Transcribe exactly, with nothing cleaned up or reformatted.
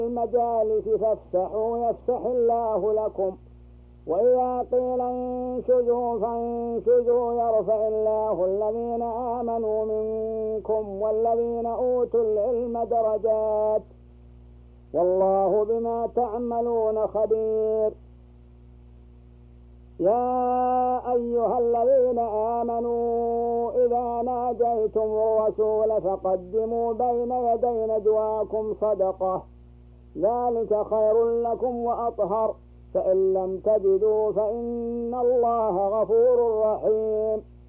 المجالس فافسحوا يفسح الله لكم، وإذا قيل انشزوا فانشزوا يرفع الله الذين آمنوا منكم والذين أوتوا العلم درجات، والله بما تعملون خبير. يا أيها الذين آمنوا إذا ناجيتم الرسول فقدموا بين يدي نجواكم صدقة، ذلك خير لكم وأطهر، فإن لم تجدوا فإن الله غفور رحيم.